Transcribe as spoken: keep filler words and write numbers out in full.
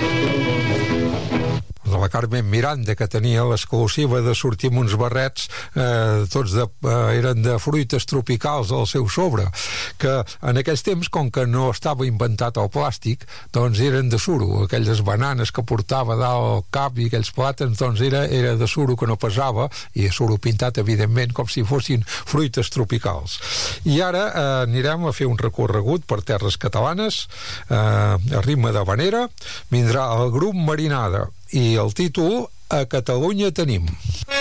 de la Carmen Miranda, que tenia l'exclusiva de sortir amb uns barrets eh, tots de, eh, eren de fruites tropicals al seu sobre, que en aquells temps, com que no estava inventat el plàstic, doncs eren de suro, aquelles bananes que portava dalt al cap i aquells plàtans, doncs era, era de suro que no pesava, i de suro pintat evidentment com si fossin fruites tropicals. I ara eh, anirem a fer un recorregut per terres catalanes eh, a ritme d'havanera. Vindrà el grup Marinada i el títol A Catalunya tenim.